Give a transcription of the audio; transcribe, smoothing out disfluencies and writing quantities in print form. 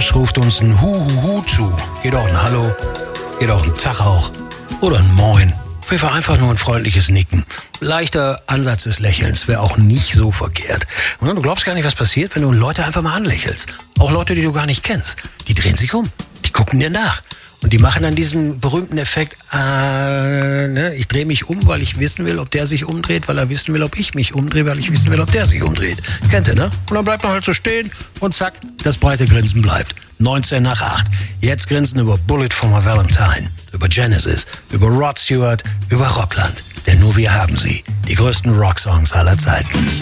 Josh ruft uns ein Hu zu. Geht auch ein Hallo, geht auch ein Tag auch oder ein Moin. Auf jeden Fall einfach nur ein freundliches Nicken. Leichter Ansatz des Lächelns wäre auch nicht so verkehrt. Und du glaubst gar nicht, was passiert, wenn du Leute einfach mal anlächelst. Auch Leute, die du gar nicht kennst. Die drehen sich um, die gucken dir nach. Und die machen dann diesen berühmten Effekt, ich drehe mich um, weil ich wissen will, ob der sich umdreht, weil er wissen will, ob ich mich umdrehe, weil ich wissen will, ob der sich umdreht. Kennt ihr, ne? Und dann bleibt man halt so stehen und zack, das breite Grinsen bleibt. 19:08. Jetzt grinsen über Bullet for My Valentine, über Genesis, über Rod Stewart, über Rockland. Denn nur wir haben sie. Die größten Rocksongs aller Zeiten.